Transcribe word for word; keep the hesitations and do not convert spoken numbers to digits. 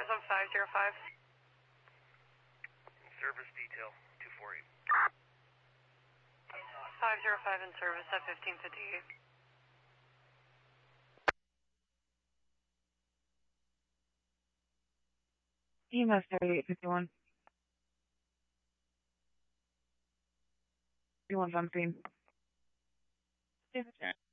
service on five zero five. Service detail, two four eight. five zero five in service at fifteen fifty-eight. E M S thirty-eight fifty-one. fifty-one on screen.